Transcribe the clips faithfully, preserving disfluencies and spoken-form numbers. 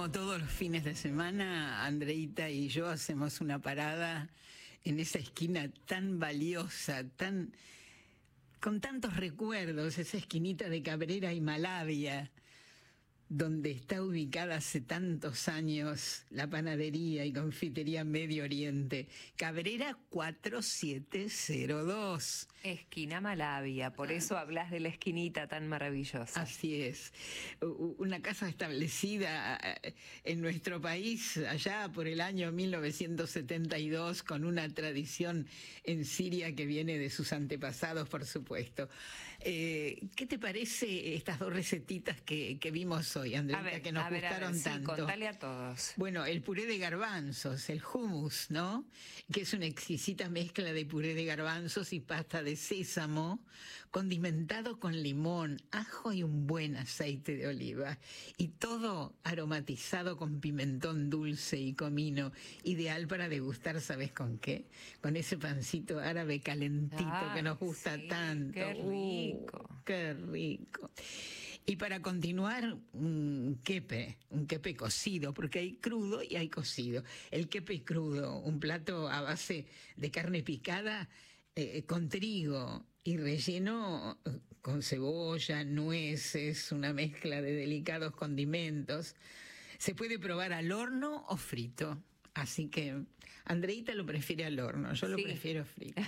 Como todos los fines de semana, Andreita y yo hacemos una parada en esa esquina tan valiosa, tan con tantos recuerdos, esa esquinita de Cabrera y Malavia, donde está ubicada hace tantos años la panadería y confitería Medio Oriente. Cabrera cuatro siete cero dos. Esquina Malavia, por eso hablas de la esquinita tan maravillosa. Así es. Una casa establecida en nuestro país allá por el año mil novecientos setenta y dos, con una tradición en Siria que viene de sus antepasados, por supuesto. Eh, ¿Qué te parece estas dos recetitas que, que vimos hoy? Hoy, Andreita, ver, que nos ver, gustaron ver, tanto. Sí, contale a todos. Bueno, el puré de garbanzos, el hummus, ¿no? Que es una exquisita mezcla de puré de garbanzos y pasta de sésamo, condimentado con limón, ajo y un buen aceite de oliva. Y todo aromatizado con pimentón dulce y comino, ideal para degustar, ¿sabes con qué? Con ese pancito árabe calentito ah, que nos gusta sí, tanto. Qué rico. Uh, qué rico. Y para continuar, un quepe, un quepe cocido, porque hay crudo y hay cocido. El quepe crudo, un plato a base de carne picada eh, con trigo y relleno con cebolla, nueces, una mezcla de delicados condimentos. Se puede probar al horno o frito. Así que Andreita lo prefiere al horno, yo sí. lo prefiero frito.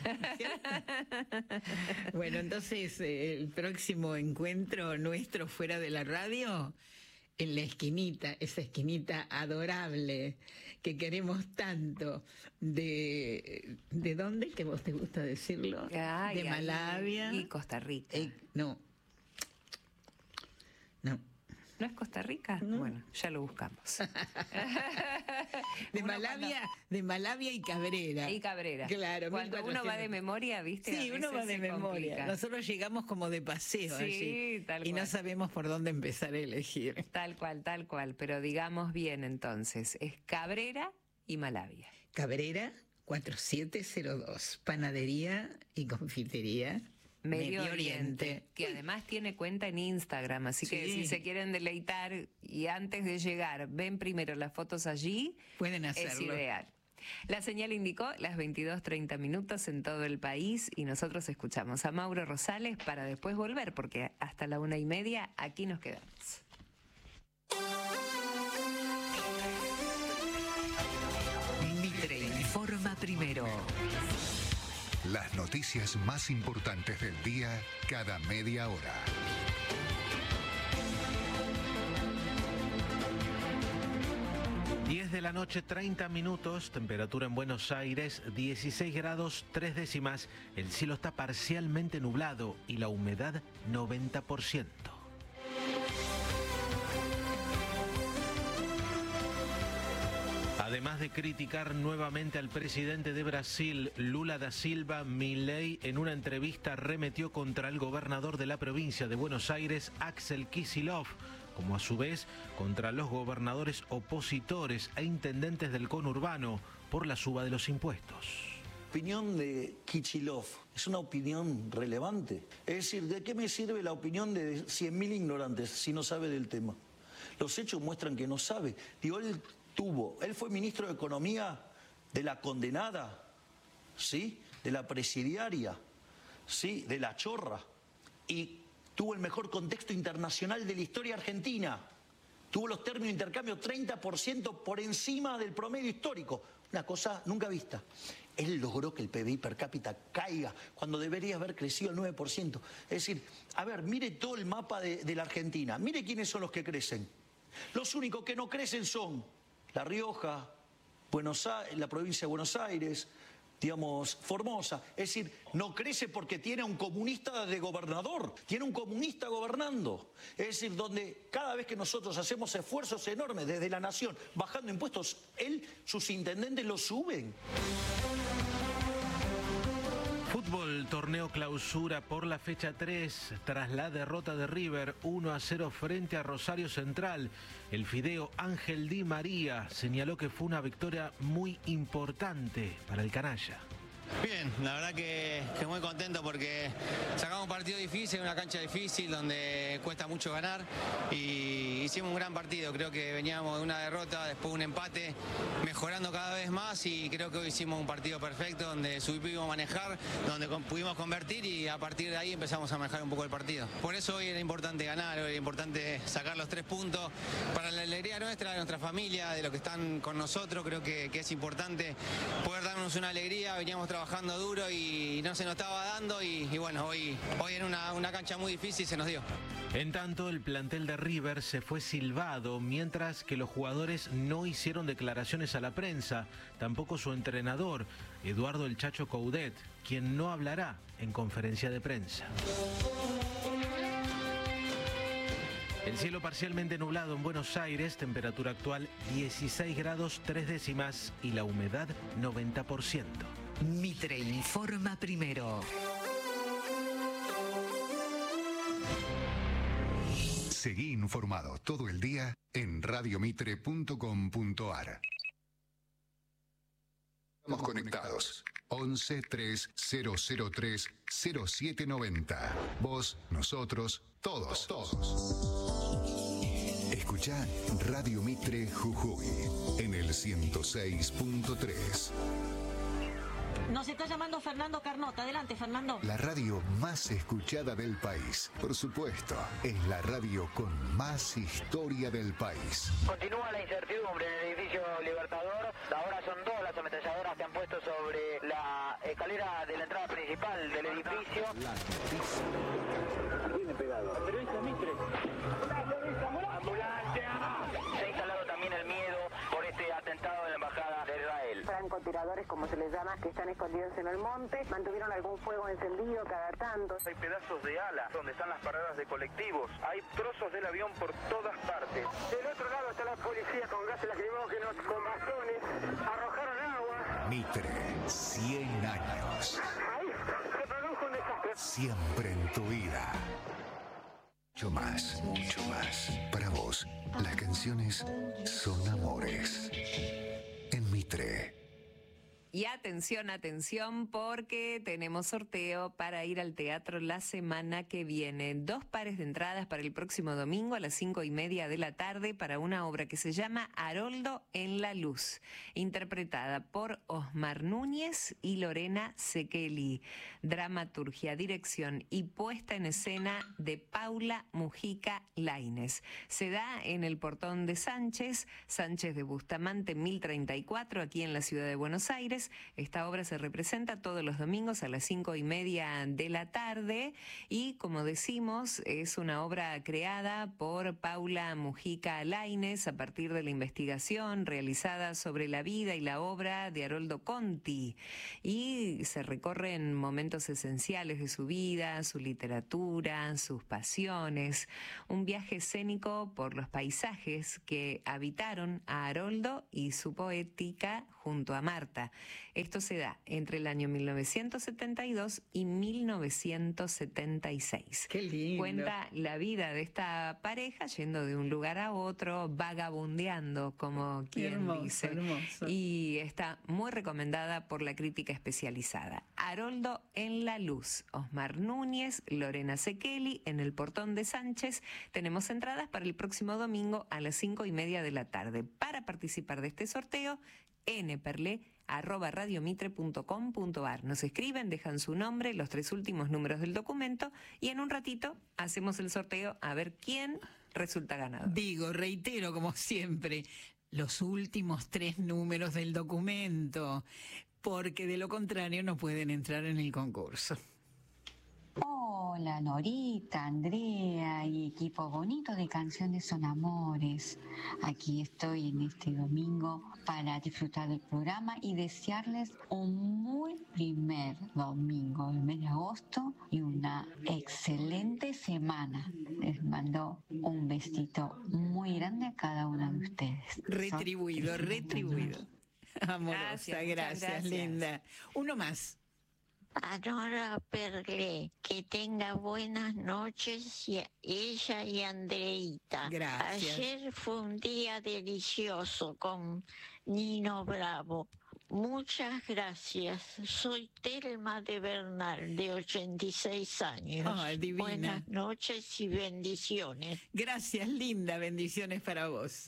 Bueno, entonces el próximo encuentro nuestro fuera de la radio, en la esquinita, esa esquinita adorable que queremos tanto, de ¿de dónde? Que vos te gusta decirlo, ay, de Malavia ay, y Costa Rica. Eh, no, no. ¿No es Costa Rica? No. Bueno, ya lo buscamos. de Malavia, cuando... de Malavia y Cabrera. Y Cabrera. Claro. Cuando uno va de memoria, ¿viste? Sí, uno va de memoria. Complica. Nosotros llegamos como de paseo sí, allí. Tal y cual. No sabemos por dónde empezar a elegir. Tal cual, tal cual. Pero digamos bien entonces, es Cabrera y Malavia. Cabrera cuatro siete cero dos. Panadería y confitería Medio, Medio Oriente. Oriente, que además tiene cuenta en Instagram, así sí. que si se quieren deleitar y antes de llegar ven primero las fotos allí, pueden hacerlo. Es ideal. La señal indicó las veintidós treinta minutos en todo el país y nosotros escuchamos a Mauro Rosales para después volver, porque hasta la una y media aquí nos quedamos. Mitre informa primero. Las noticias más importantes del día cada media hora. diez de la noche, treinta minutos, temperatura en Buenos Aires, dieciséis grados, tres décimas. El cielo está parcialmente nublado y la humedad noventa por ciento. Además de criticar nuevamente al presidente de Brasil, Lula da Silva, Milei en una entrevista arremetió contra el gobernador de la provincia de Buenos Aires, Axel Kicillof, como a su vez contra los gobernadores opositores e intendentes del conurbano por la suba de los impuestos. La opinión de Kicillof es una opinión relevante. Es decir, ¿de qué me sirve la opinión de cien mil ignorantes si no sabe del tema? Los hechos muestran que no sabe. Digo, él tuvo, él fue ministro de Economía de la condenada, ¿sí? De la presidiaria, ¿sí? De la chorra. Y tuvo el mejor contexto internacional de la historia argentina. Tuvo los términos de intercambio treinta por ciento por encima del promedio histórico. Una cosa nunca vista. Él logró que el P B I per cápita caiga cuando debería haber crecido el nueve por ciento. Es decir, a ver, mire todo el mapa de, de la Argentina. Mire quiénes son los que crecen. Los únicos que no crecen son La Rioja, Buenos Aires, la provincia de Buenos Aires, digamos, Formosa. Es decir, no crece porque tiene un comunista de gobernador, tiene un comunista gobernando. Es decir, donde cada vez que nosotros hacemos esfuerzos enormes desde la nación, bajando impuestos, él, sus intendentes lo suben. Fútbol, torneo clausura por la fecha tres, tras la derrota de River uno a cero frente a Rosario Central. El fideo Ángel Di María señaló que fue una victoria muy importante para el canalla. Bien, la verdad que, que muy contento porque sacamos un partido difícil, una cancha difícil donde cuesta mucho ganar y hicimos un gran partido. Creo que veníamos de una derrota, después un empate, mejorando cada vez más y creo que hoy hicimos un partido perfecto donde supimos manejar, donde pudimos convertir y a partir de ahí empezamos a manejar un poco el partido. Por eso hoy era importante ganar, hoy era importante sacar los tres puntos para la alegría nuestra, de nuestra familia, de los que están con nosotros. Creo que, que es importante poder darnos una alegría. Veníamos trabajando duro y no se nos estaba dando y, y bueno, hoy, hoy en una, una cancha muy difícil se nos dio. En tanto, el plantel de River se fue silbado, mientras que los jugadores no hicieron declaraciones a la prensa, tampoco su entrenador, Eduardo El Chacho Coudet, quien no hablará en conferencia de prensa. El cielo parcialmente nublado en Buenos Aires, temperatura actual dieciséis grados tres décimas y la humedad noventa por ciento. Mitre informa primero. Seguí informado todo el día en radio mitre punto com punto ar. Estamos conectados. once tres cero cero tres cero siete noventa. Vos, nosotros, todos, todos. Escuchá Radio Mitre Jujuy en el ciento seis punto tres. Nos está llamando Fernando Carnota. Adelante, Fernando. La radio más escuchada del país. Por supuesto, es la radio con más historia del país. Continúa la incertidumbre en el edificio Libertador. Ahora son dos las ametralladoras que han puesto sobre la escalera de la entrada principal del edificio. Viene pegado. Periodista Mitre. ¡Ambulancia! Se ha instalado también el miedo por este atentado de la embajada de Israel. Francotiradores, como se les llama, que están escondidos en el monte, mantuvieron algún fuego encendido cada tanto. Hay pedazos de ala donde están las paradas de colectivos. Hay trozos del avión por todas partes. Del otro lado está la policía con gases lacrimógenos, con bastones, arrojaron agua. Mitre, cien años. Ahí se produjo un desastre. Siempre en tu vida. Mucho más, mucho más. Para vos, las canciones son amores. En Mitre. Y atención, atención, porque tenemos sorteo para ir al teatro la semana que viene. Dos pares de entradas para el próximo domingo a las cinco y media de la tarde para una obra que se llama Haroldo en la Luz, interpretada por Osmar Núñez y Lorena Sekeli. Dramaturgia, dirección y puesta en escena de Paula Mujica Lainez. Se da en el Portón de Sánchez, Sánchez de Bustamante mil treinta y cuatro, aquí en la ciudad de Buenos Aires. Esta obra se representa todos los domingos a las cinco y media de la tarde y, como decimos, es una obra creada por Paula Mujica Lainez a partir de la investigación realizada sobre la vida y la obra de Haroldo Conti, y se recorren momentos esenciales de su vida, su literatura, sus pasiones, un viaje escénico por los paisajes que habitaron a Haroldo y su poética junto a Marta. Esto se da entre el año mil novecientos setenta y dos y mil novecientos setenta y seis. Qué lindo. Cuenta la vida de esta pareja yendo de un lugar a otro, vagabundeando, como quien Hermoso, dice. hermoso. Y está muy recomendada por la crítica especializada. Haroldo en la Luz, Osmar Núñez, Lorena Sekeli, en el Portón de Sánchez. Tenemos entradas para el próximo domingo a las cinco y media de la tarde. Para participar de este sorteo, nperle arroba radiomitre punto com punto ar. Nos escriben, dejan su nombre, los tres últimos números del documento y en un ratito hacemos el sorteo a ver quién resulta ganador. Digo, reitero como siempre, los últimos tres números del documento, porque de lo contrario no pueden entrar en el concurso. Hola Norita, Andrea y equipo bonito de Canciones Son Amores. Aquí estoy en este domingo para disfrutar del programa y desearles un muy primer domingo del mes de agosto y una excelente semana. Les mando un besito muy grande a cada una de ustedes. Retribuido, retribuido. Amorosa, Gracias, gracias, gracias. linda. Uno más. Aurora Perlé, que tenga buenas noches y ella y Andreita. Gracias. Ayer fue un día delicioso con Nino Bravo. Muchas gracias. Soy Telma de Bernal, de ochenta y seis años. Oh, divina. Buenas noches y bendiciones. Gracias, linda. Bendiciones para vos.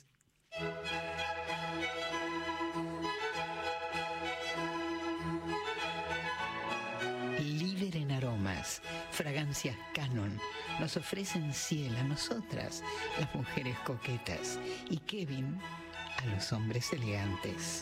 Líder en aromas, fragancias Canon, nos ofrecen Ciel a nosotras, las mujeres coquetas, y Kevin a los hombres elegantes.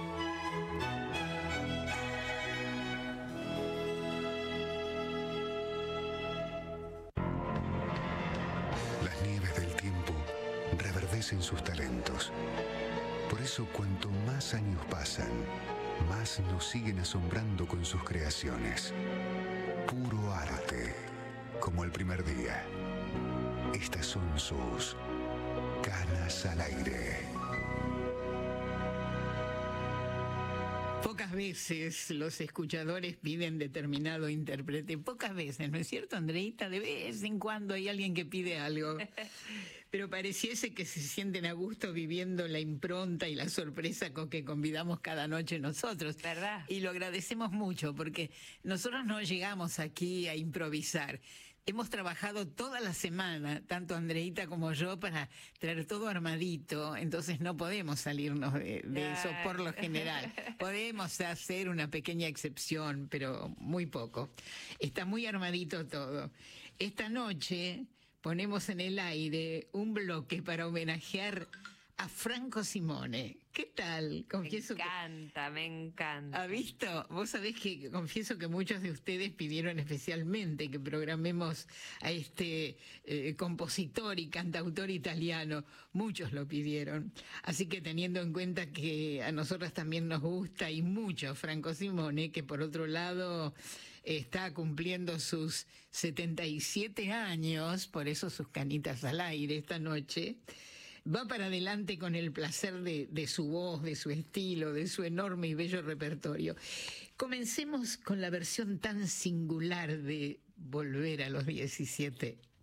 Las nieves del tiempo reverdecen sus talentos. Por eso, cuanto más años pasan, más nos siguen asombrando con sus creaciones. Puro arte, como el primer día. Estas son sus Canas al Aire. Pocas veces los escuchadores piden determinado intérprete. Pocas veces, ¿no es cierto, Andreita? De vez en cuando hay alguien que pide algo. Pero pareciese que se sienten a gusto viviendo la impronta y la sorpresa con que convidamos cada noche nosotros. ¿Verdad? Y lo agradecemos mucho porque nosotros no llegamos aquí a improvisar. Hemos trabajado toda la semana, tanto Andreita como yo, para traer todo armadito, entonces no podemos salirnos de, de eso por lo general. Podemos hacer una pequeña excepción, pero muy poco. Está muy armadito todo. Esta noche ponemos en el aire un bloque para homenajear a Franco Simone. ¿Qué tal? Confieso me encanta, que... me encanta. ¿Ha visto? Vos sabés que confieso que muchos de ustedes pidieron especialmente que programemos a este eh, compositor y cantautor italiano. Muchos lo pidieron. Así que teniendo en cuenta que a nosotras también nos gusta y mucho Franco Simone, que por otro lado está cumpliendo sus setenta y siete años, por eso sus canitas al aire esta noche, va para adelante con el placer de, de su voz, de su estilo, de su enorme y bello repertorio. Comencemos con la versión tan singular de Volver a los diecisiete.